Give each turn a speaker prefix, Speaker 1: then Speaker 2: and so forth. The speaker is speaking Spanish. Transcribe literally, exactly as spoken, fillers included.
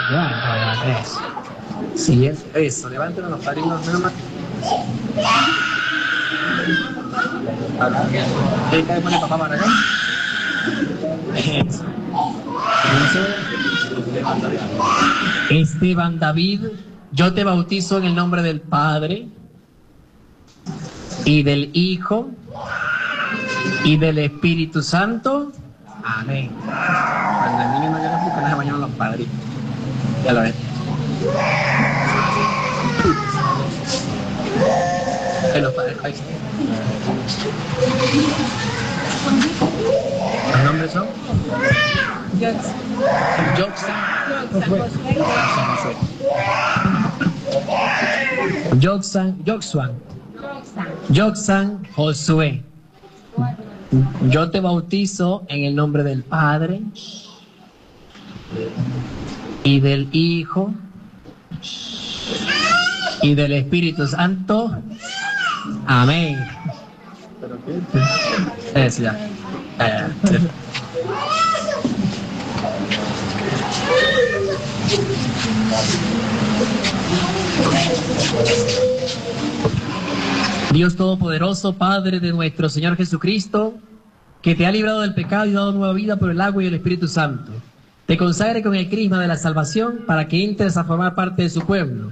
Speaker 1: Ya, eso. Sí, es, eso. Levanten los padrinos nada más. ¿Qué cae pone papá para acá? Eso. Esteban David, yo te bautizo en el nombre del Padre y del Hijo y del Espíritu Santo. Amén. Cuando el niño no quiere buscar, no se bañan los padres. Ya lo ves. Que los padres, ahí. ¿Los nombres son? Yoxan. Yoxan. Yoxan. Yoxan Josué. Yo te bautizo en el nombre del Padre y del Hijo y del Espíritu Santo. Amén. Es ya. Eh, sí. Dios Todopoderoso, Padre de nuestro Señor Jesucristo, que te ha librado del pecado y dado nueva vida por el agua y el Espíritu Santo, te consagre con el crisma de la salvación para que entres a formar parte de su pueblo.